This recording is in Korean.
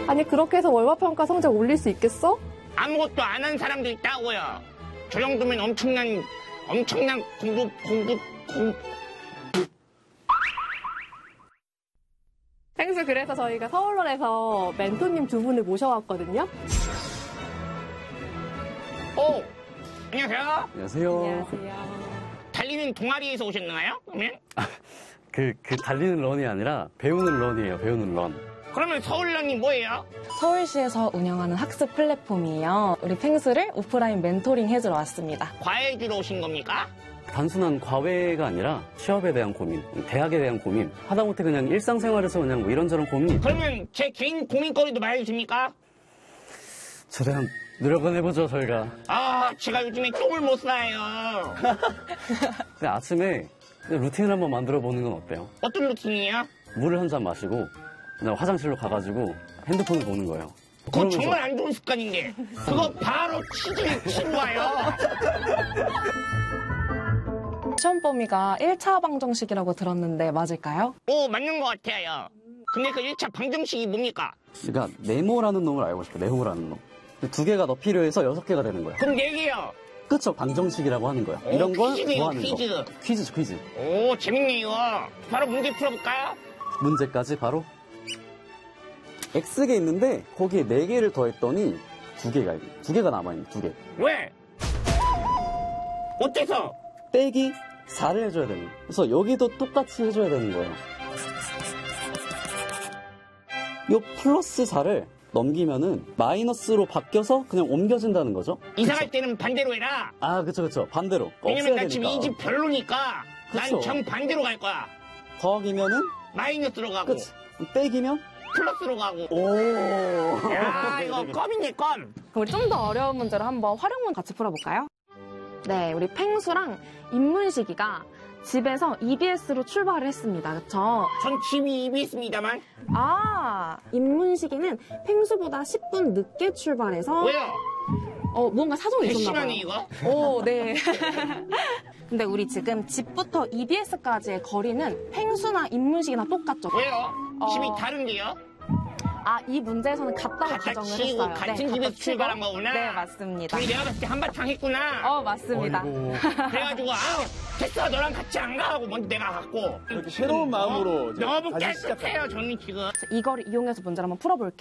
아니 그렇게 해서 월화평가 성적 올릴 수 있겠어? 아무것도 안 한 사람도 있다고요. 저 정도면 엄청난 공부. 펭수 그래서 저희가 서울론에서 멘토님 두 분을 모셔왔거든요. 오, 안녕하세요. 안녕하세요. 안녕하세요. 달리는 동아리에서 오셨나요? 그러면? 그 달리는 런이 아니라 배우는 런이에요. 배우는 런. 그러면 서울런이 뭐예요? 서울시에서 운영하는 학습 플랫폼이에요. 우리 펭수를 오프라인 멘토링 해주러 왔습니다. 과외 주러 오신 겁니까? 단순한 과외가 아니라 취업에 대한 고민, 대학에 대한 고민, 하다못해 그냥 일상생활에서 그냥 뭐 이런저런 고민. 그러면 제 개인 고민거리도 말해주십니까? 최대한 노력은 해보죠, 저희가. 아, 제가 요즘에 똥을 못 싸요. 그냥 아침에 그냥 루틴을 한번 만들어 보는 건 어때요? 어떤 루틴이에요? 물을 한 잔 마시고 그냥 화장실로 가가지고 핸드폰을 보는 거예요. 그거 정말 안 좋은 습관인데. 그거 바로 치즈에 치고 와요. 시험 범위가 1차 방정식이라고 들었는데 맞을까요? 오, 맞는 것 같아요. 근데 그 1차 방정식이 뭡니까? 그러니까 네모라는 놈을 알고 싶어요. 네모라는 놈. 두 개가 더 필요해서 6개가 되는 거예요. 그럼 4개요. 그쵸, 방정식이라고 하는 거야. 오, 이런 걸 퀴즈네요, 좋아하는 퀴즈. 거. 퀴즈죠, 퀴즈. 오, 재밌네, 이거. 바로 문제 풀어볼까요? 문제까지 바로 X개 있는데 거기에 4개를 더했더니 2개가 남아있는 2개. 왜? 어때서? 빼기 4를 해줘야 되는 거예요. 그래서 여기도 똑같이 해줘야 되는 거예요. 요 플러스 4를 넘기면은 마이너스로 바뀌어서 그냥 옮겨진다는 거죠. 이상할 때는 반대로 해라. 아, 그쵸. 반대로. 왜냐면 나 없애야 지금 이 되니까. 집 별로니까 난 그쵸. 정반대로 갈 거야. 더하기면은 마이너스로 가고 그치. 빼기면 플러스로 가고. 오. 야, 이거 껌이네, 껌. 그럼 우리 좀 더 어려운 문제로 한번 활용문 같이 풀어볼까요? 네, 우리 펭수랑 인문식이가 집에서 EBS로 출발을 했습니다. 그쵸? 전 집이 EBS입니다만. 아, 인문식이는 펭수보다 10분 늦게 출발해서 왜요? 뭔가 사정이 있었나 봐요. 괘씸하네, 이거. 오, 네. 근데 우리 지금 집부터 EBS까지의 거리는 펭수나 인문식이나 똑같죠? 왜요? 집이 다른데요? 아, 이 문제에서는 같다고 갖다 가정을 치고 했어요. 같은 네, 집에서 갖다 치고. 출발한 거구나. 네, 맞습니다. 우리 내가 봤을 때 한바탕 했구나. 맞습니다. 그래가지고 됐어, 너랑 같이 안 가 하고 먼저 내가 갔고. 새로운 마음으로 너무 다시 깨끗해요, 저는 지금. 이걸 이용해서 문제를 한번 풀어볼게요.